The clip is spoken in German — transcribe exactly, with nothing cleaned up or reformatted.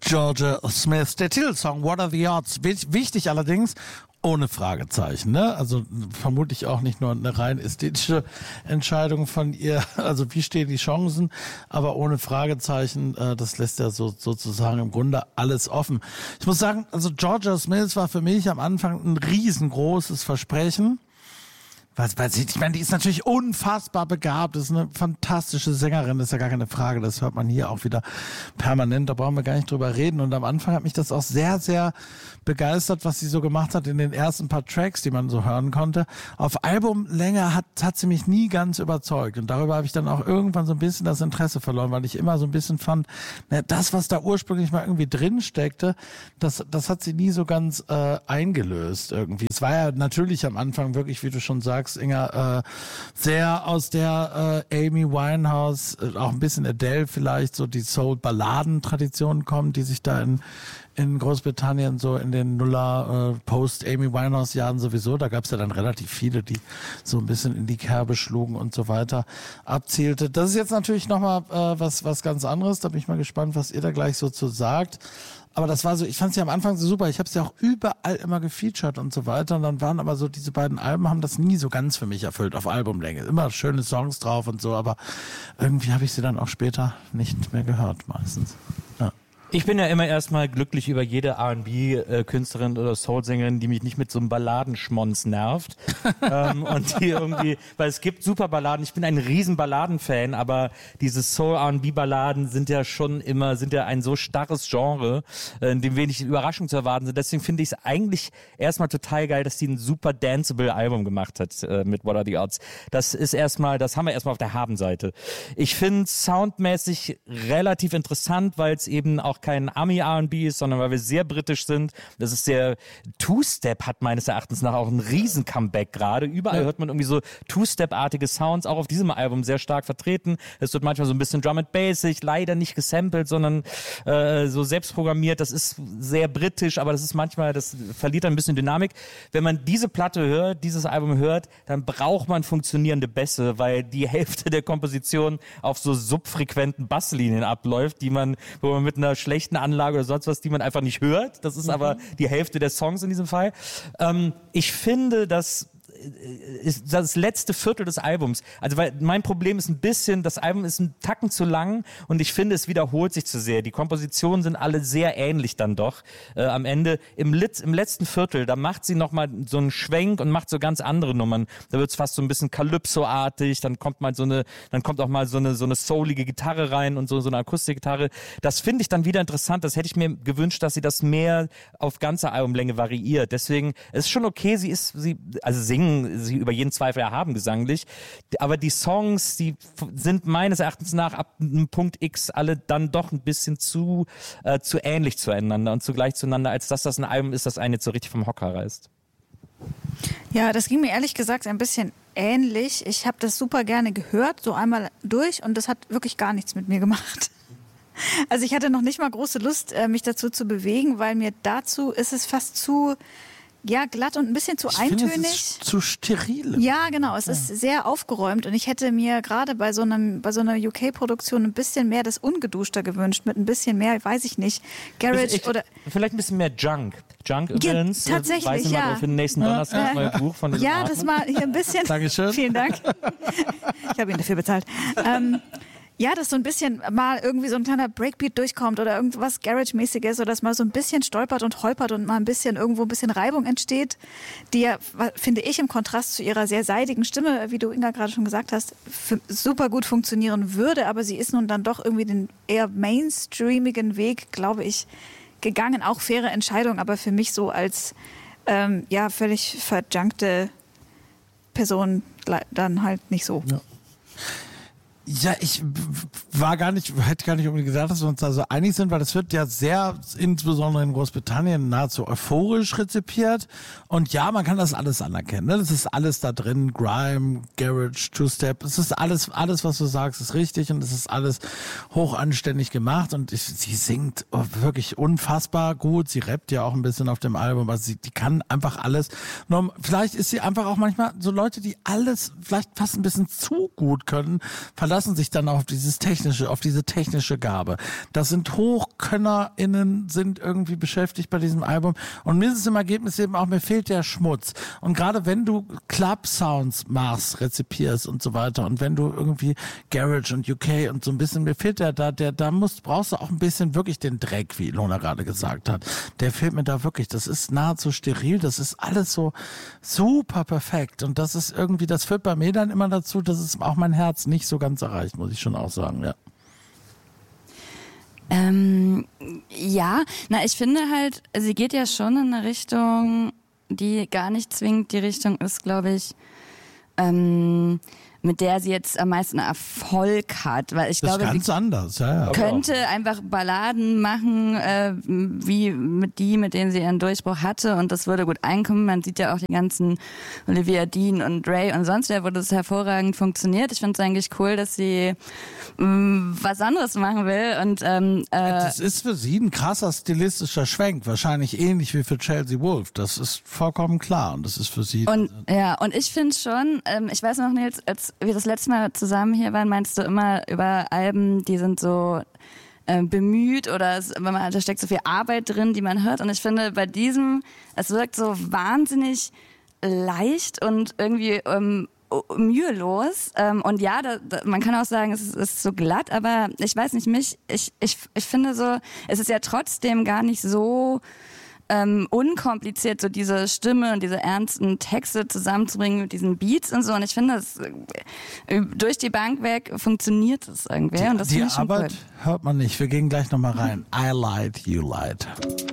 Georgia Smith. Der Titelsong What Are the Odds? Wichtig allerdings, ohne Fragezeichen, ne? Also vermutlich auch nicht nur eine rein ästhetische Entscheidung von ihr, also wie stehen die Chancen, aber ohne Fragezeichen, äh, das lässt ja so sozusagen im Grunde alles offen. Ich muss sagen, also Georgia Smith war für mich am Anfang ein riesengroßes Versprechen. Was weiß ich, ich meine, die ist natürlich unfassbar begabt, ist eine fantastische Sängerin, das ist ja gar keine Frage, das hört man hier auch wieder permanent, da brauchen wir gar nicht drüber reden. Und am Anfang hat mich das auch sehr, sehr begeistert, was sie so gemacht hat in den ersten paar Tracks, die man so hören konnte. Auf Albumlänge hat, hat sie mich nie ganz überzeugt und darüber habe ich dann auch irgendwann so ein bisschen das Interesse verloren, weil ich immer so ein bisschen fand, na, das, was da ursprünglich mal irgendwie drin steckte, das, das hat sie nie so ganz äh, eingelöst irgendwie. Es war ja natürlich am Anfang wirklich, wie du schon sagst, Inga, äh, sehr aus der äh, Amy Winehouse, äh, auch ein bisschen Adele vielleicht, so die Soul-Balladen-Tradition kommt, die sich da in, in Großbritannien so in den Nuller äh, Post-Amy Winehouse-Jahren sowieso, da gab es ja dann relativ viele, die so ein bisschen in die Kerbe schlugen und so weiter, abzielte. Das ist jetzt natürlich nochmal äh, was, was ganz anderes, da bin ich mal gespannt, was ihr da gleich so zu sagt. Aber das war so, ich fand es ja am Anfang so super, ich habe es ja auch überall immer gefeatured und so weiter und dann waren aber so, diese beiden Alben haben das nie so ganz für mich erfüllt auf Albumlänge. Immer schöne Songs drauf und so, aber irgendwie habe ich sie dann auch später nicht mehr gehört meistens. Ja. Ich bin ja immer erstmal glücklich über jede R and B-Künstlerin oder Soul-Sängerin, die mich nicht mit so einem Balladenschmonz nervt. ähm, und die irgendwie, weil es gibt super Balladen, ich bin ein riesen Balladen-Fan, aber diese Soul-R and B-Balladen sind ja schon immer, sind ja ein so starres Genre, äh, in dem wenig Überraschungen zu erwarten sind. Deswegen finde ich es eigentlich erstmal total geil, dass die ein super danceable Album gemacht hat äh, mit What Are the Odds. Das ist erstmal, das haben wir erstmal auf der Habenseite. Ich finde soundmäßig relativ interessant, weil es eben auch kein Ami-R and B ist, sondern weil wir sehr britisch sind. Das ist sehr, Two-Step hat meines Erachtens nach auch ein Riesen-Comeback gerade. Überall ja. hört man irgendwie so Two-Step-artige Sounds, auch auf diesem Album sehr stark vertreten. Es wird manchmal so ein bisschen Drum and Bassig, leider nicht gesampelt, sondern äh, so selbst programmiert. Das ist sehr britisch, aber das ist manchmal, das verliert ein bisschen Dynamik. Wenn man diese Platte hört, dieses Album hört, dann braucht man funktionierende Bässe, weil die Hälfte der Komposition auf so subfrequenten Basslinien abläuft, die man, wo man mit einer schlechten Anlage oder sonst was, die man einfach nicht hört. Das ist mhm. aber die Hälfte der Songs in diesem Fall. Ähm, ich finde, dass ist das letzte Viertel des Albums. Also weil mein Problem ist ein bisschen, das Album ist ein Tacken zu lang und ich finde, es wiederholt sich zu sehr. Die Kompositionen sind alle sehr ähnlich dann doch. Äh, am Ende, im, Litz, im letzten Viertel, da macht sie nochmal so einen Schwenk und macht so ganz andere Nummern. Da wird es fast so ein bisschen Calypso-artig, dann kommt mal so eine, dann kommt auch mal so eine, so eine soulige Gitarre rein und so, so eine Akustikgitarre. Das finde ich dann wieder interessant. Das hätte ich mir gewünscht, dass sie das mehr auf ganze Albumlänge variiert. Deswegen, es ist schon okay, sie ist, sie, also singen sie über jeden Zweifel erhaben gesanglich, aber die Songs, die sind meines Erachtens nach ab einem Punkt X alle dann doch ein bisschen zu, äh, zu ähnlich zueinander und zugleich zueinander, als dass das ein Album ist, das einen jetzt so richtig vom Hocker reißt. Ja, das ging mir ehrlich gesagt ein bisschen ähnlich. Ich habe das super gerne gehört, so einmal durch und das hat wirklich gar nichts mit mir gemacht. Also ich hatte noch nicht mal große Lust, mich dazu zu bewegen, weil mir dazu ist es fast zu ja, glatt und ein bisschen zu ich eintönig. Finde, es ist zu steril. Ja, genau. Es ja. ist sehr aufgeräumt und ich hätte mir gerade bei so einem bei so einer U K-Produktion ein bisschen mehr das Ungeduschter gewünscht, mit ein bisschen mehr, weiß ich nicht, Garage ich, ich, oder vielleicht ein bisschen mehr Junk. Junk übrigens. Ja, tatsächlich, weiß ich ja. mal für den nächsten Donnerstag das neue Buch von Ja, das mal hier ein bisschen. Dankeschön. Vielen Dank. Ich habe ihn dafür bezahlt. Ähm, Ja, dass so ein bisschen mal irgendwie so ein kleiner Breakbeat durchkommt oder irgendwas Garage-mäßiges oder dass mal so ein bisschen stolpert und holpert und mal ein bisschen irgendwo ein bisschen Reibung entsteht, die ja, finde ich, im Kontrast zu ihrer sehr seidigen Stimme, wie du, Inga, gerade schon gesagt hast, super gut funktionieren würde, aber sie ist nun dann doch irgendwie den eher mainstreamigen Weg, glaube ich, gegangen. Auch faire Entscheidung, aber für mich so als ähm, ja, völlig verjunkte Person dann halt nicht so. Ja. Ja, ich war gar nicht, hätte gar nicht unbedingt gesagt, dass wir uns da so einig sind, weil das wird ja sehr, insbesondere in Großbritannien, nahezu euphorisch rezipiert. Und ja, man kann das alles anerkennen. Ne? Das ist alles da drin, Grime, Garage, Two-Step. Es ist alles, alles, was du sagst, ist richtig und es ist alles hochanständig gemacht. Und ich, sie singt wirklich unfassbar gut. Sie rappt ja auch ein bisschen auf dem Album. Also sie, die kann einfach alles. Nur, vielleicht ist sie einfach auch manchmal so Leute, die alles vielleicht fast ein bisschen zu gut können, verlassen sich dann auf dieses technische, auf diese technische Gabe. Das sind hoch SolokönnerInnen sind irgendwie beschäftigt bei diesem Album. Und mir ist es im Ergebnis eben auch, mir fehlt der Schmutz. Und gerade wenn du Club-Sounds machst, rezipierst und so weiter und wenn du irgendwie Garage und U K und so ein bisschen, mir fehlt der da, der, da musst, brauchst du auch ein bisschen wirklich den Dreck, wie Ilona gerade gesagt hat. Der fehlt mir da wirklich. Das ist nahezu steril, das ist alles so super perfekt. Und das ist irgendwie, das führt bei mir dann immer dazu, dass es auch mein Herz nicht so ganz erreicht, muss ich schon auch sagen, ja. Ähm, ja, na, ich finde halt, sie geht ja schon in eine Richtung, die gar nicht zwingend die Richtung ist, glaube ich, ähm, mit der sie jetzt am meisten Erfolg hat, weil ich das glaube, ist ganz sie anders, ja, ja. könnte einfach Balladen machen, äh, wie mit die, mit denen sie ihren Durchbruch hatte, und das würde gut einkommen. Man sieht ja auch die ganzen Olivia Dean und Ray und sonst wer, wo das hervorragend funktioniert. Ich finde es eigentlich cool, dass sie mh, was anderes machen will und ähm, äh, das ist für sie ein krasser stilistischer Schwenk, wahrscheinlich ähnlich wie für Chelsea Wolfe. Das ist vollkommen klar und das ist für sie. Und ja, und ich finde schon, ähm, ich weiß noch, Nils, als wir das letzte Mal zusammen hier waren, meinst du immer über Alben, die sind so äh, bemüht oder es, wenn man, da steckt so viel Arbeit drin, die man hört. Und ich finde, bei diesem, es wirkt so wahnsinnig leicht und irgendwie ähm, mühelos. Ähm, und ja, da, da, man kann auch sagen, es ist, es ist so glatt, aber ich weiß nicht, mich, ich, ich, ich finde so, es ist ja trotzdem gar nicht so Ähm, unkompliziert, so diese Stimme und diese ernsten Texte zusammenzubringen mit diesen Beats und so. Und ich finde, das, äh, durch die Bank weg funktioniert es irgendwie. Die, und das die finde ich schon Arbeit cool. hört man nicht. Wir gehen gleich nochmal rein. I lied, you lied.